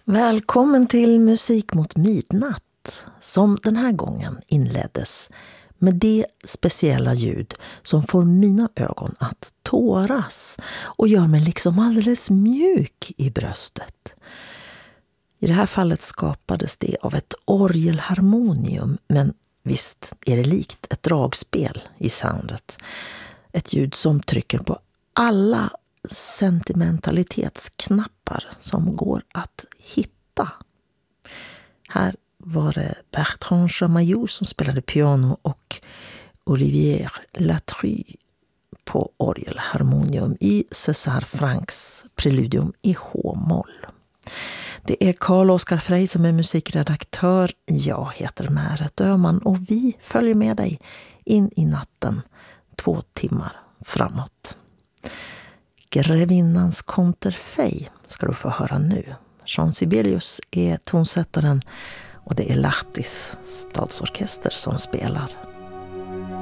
Välkommen till Musik mot midnatt, som den här gången inleddes med det speciella ljud som får mina ögon att tåras och gör mig liksom alldeles mjuk i bröstet. I det här fallet skapades det av ett orgelharmonium, men visst är det likt ett dragspel i soundet. Ett ljud som trycker på alla sentimentalitetsknappar som går att hitta. Här var det Bertrand Chamayou som spelade piano och Olivier Latry på orgelharmonium i César Franks preludium i H-moll. Det är Carl Oskar Frey som är musikredaktör. Jag heter Märet Öhman och vi följer med dig in i natten 2 timmar framåt. Grevinnans konterfej ska du få höra nu. Jean Sibelius är tonsättaren och det är Lahtis stadsorkester som spelar.